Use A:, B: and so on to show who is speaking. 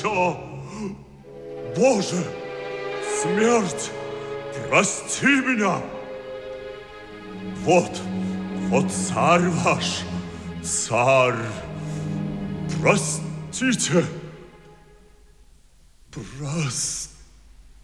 A: все. Боже, смерть, прости меня. Вот царь ваш, царь. Простите. Простите.